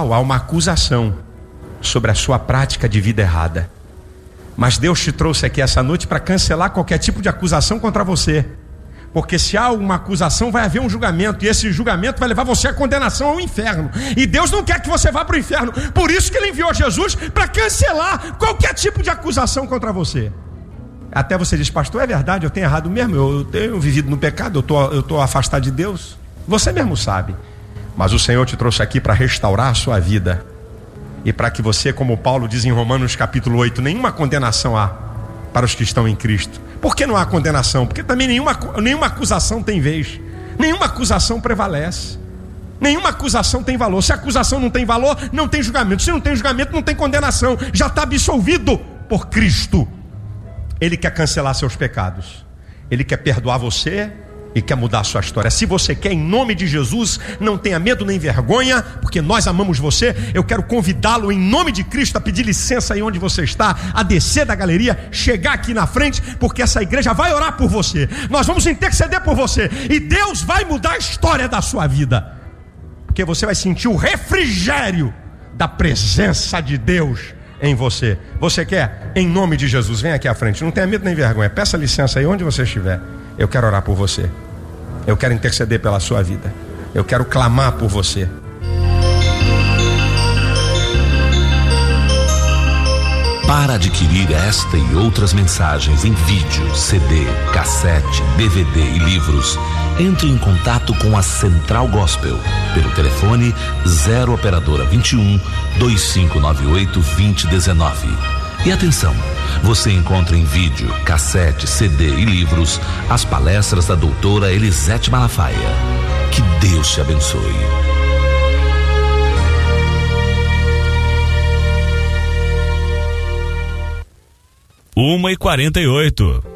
Há uma acusação sobre a sua prática de vida errada. Mas Deus te trouxe aqui essa noite para cancelar qualquer tipo de acusação contra você. Porque se há uma acusação, vai haver um julgamento. E esse julgamento vai levar você à condenação ao inferno. E Deus não quer que você vá para o inferno. Por isso que Ele enviou Jesus para cancelar qualquer tipo de acusação contra você. Até você diz: pastor, é verdade, eu tenho errado mesmo, eu tenho vivido no pecado, eu estou afastado de Deus. Você mesmo sabe. Mas o Senhor te trouxe aqui para restaurar a sua vida. E para que você, como Paulo diz em Romanos capítulo 8, nenhuma condenação há para os que estão em Cristo. Por que não há condenação? Porque também nenhuma acusação tem vez. Nenhuma acusação prevalece. Nenhuma acusação tem valor. Se a acusação não tem valor, não tem julgamento. Se não tem julgamento, não tem condenação. Já está absolvido por Cristo. Ele quer cancelar seus pecados. Ele quer perdoar você e quer mudar a sua história. Se você quer, em nome de Jesus, não tenha medo nem vergonha, porque nós amamos você. Eu quero convidá-lo em nome de Cristo a pedir licença aí onde você está, a descer da galeria, chegar aqui na frente, porque essa igreja vai orar por você. Nós vamos interceder por você e Deus vai mudar a história da sua vida, porque você vai sentir o refrigério da presença de Deus em você. Você quer? Em nome de Jesus, vem aqui à frente. Não tenha medo nem vergonha. Peça licença aí onde você estiver. Eu quero orar por você. Eu quero interceder pela sua vida. Eu quero clamar por você. Para adquirir esta e outras mensagens em vídeo, CD, cassete, DVD e livros, entre em contato com a Central Gospel pelo telefone 0 operadora 21 2598 2019. E atenção, você encontra em vídeo, cassete, CD e livros as palestras da doutora Elisete Malafaia. Que Deus te abençoe. 1h48.